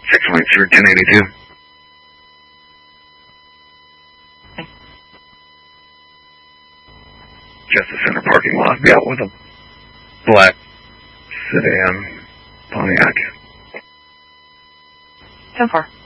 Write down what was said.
618 1082. Justice Center parking lot. Be out with a black sedan Pontiac. 10-4.